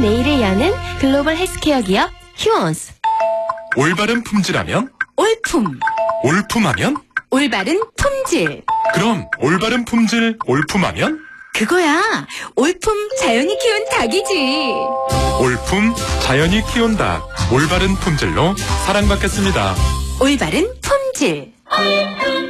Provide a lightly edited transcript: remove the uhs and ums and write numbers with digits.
내일을 여는 글로벌 헬스케어 기업 휴원스. 올바른 품질하면? 올품. 올품하면? 올바른 품질. 그럼 올바른 품질 올품하면? 그거야. 올품 자연이 키운 닭이지. 올품 자연이 키운 닭. 올바른 품질로 사랑받겠습니다. 올바른 품질.